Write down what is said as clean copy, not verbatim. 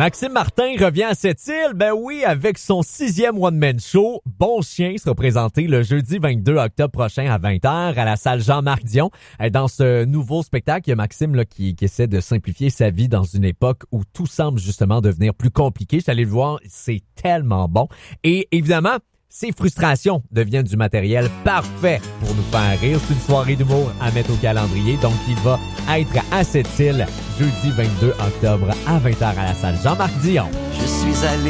Maxime Martin revient à Sept-Îles, ben oui, avec son 6e one-man show. Bon Chien sera présenté le jeudi 22 octobre prochain à 20h à la salle Jean-Marc Dion. Dans ce nouveau spectacle, il y a Maxime là, qui essaie de simplifier sa vie dans une époque où tout semble justement devenir plus compliqué. Je suis allé le voir, c'est tellement bon. Et évidemment, ses frustrations deviennent du matériel parfait pour nous faire rire. C'est une soirée d'humour à mettre au calendrier. Donc, il va être à Sept-Îles jeudi 22 octobre à 20h à la salle Jean-Marc Dion. Je suis allé